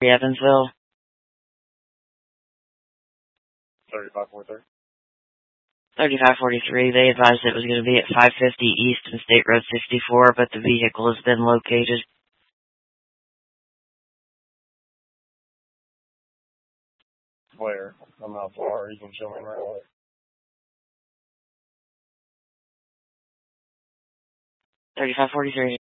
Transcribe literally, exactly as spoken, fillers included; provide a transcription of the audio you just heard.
Evansville. thirty-five forty-three. thirty-five forty-three. They advised it was going to be at five fifty East and State Road sixty-four, but the vehicle has been located. Where? I'm not far. You can show me right away. thirty-five forty-three.